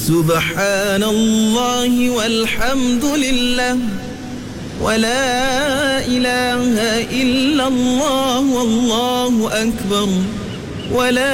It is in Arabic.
سبحان الله والحمد لله ولا إله إلا الله والله أكبر ولا